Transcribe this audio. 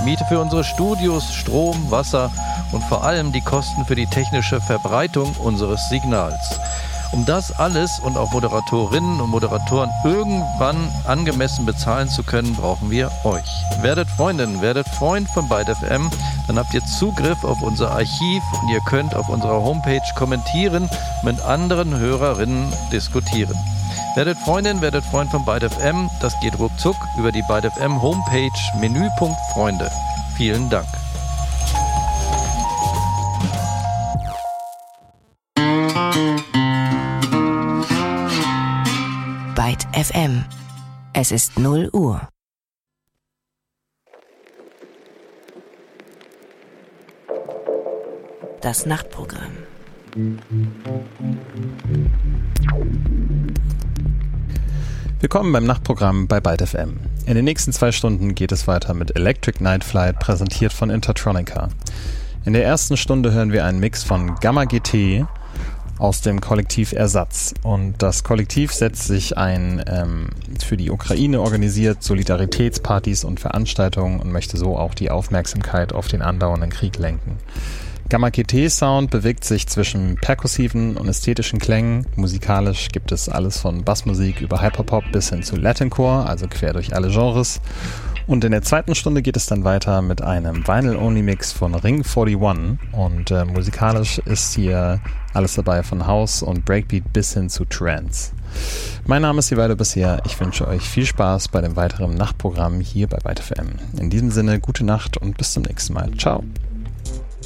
Miete für unsere Studios, Strom, Wasser und vor allem die Kosten für die technische Verbreitung unseres Signals. Um das alles und auch Moderatorinnen und Moderatoren irgendwann angemessen bezahlen zu können, brauchen wir euch. Werdet Freundin, werdet Freund von Byte FM, dann habt ihr Zugriff auf unser Archiv und ihr könnt auf unserer Homepage kommentieren, mit anderen Hörerinnen diskutieren. Werdet Freundin, werdet Freund von Byte FM, das geht ruckzuck über die Byte FM Homepage, Menüpunkt Freunde. Vielen Dank. Byte FM. Es ist 0 Uhr. Das Nachtprogramm. Willkommen beim Nachtprogramm bei Byte FM. In den nächsten 2 Stunden geht es weiter mit Electric Night Flight, präsentiert von Intertronica. In der ersten Stunde hören wir einen Mix von Gamma GT aus dem Kollektiv Ersatz. Und das Kollektiv setzt sich ein für die Ukraine, organisiert Solidaritätspartys und Veranstaltungen und möchte so auch die Aufmerksamkeit auf den andauernden Krieg lenken. Gamma GT Sound bewegt sich zwischen perkussiven und ästhetischen Klängen. Musikalisch gibt es alles von Bassmusik über Hyperpop bis hin zu Latincore, also quer durch alle Genres. Und in der zweiten Stunde geht es dann weiter mit einem Vinyl-Only-Mix von Ring 41 und musikalisch ist hier alles dabei von House und Breakbeat bis hin zu Trance. Mein Name ist Evaldo Bisher. Ich wünsche euch viel Spaß bei dem weiteren Nachtprogramm hier bei Byte FM. In diesem Sinne, gute Nacht und bis zum nächsten Mal. Ciao.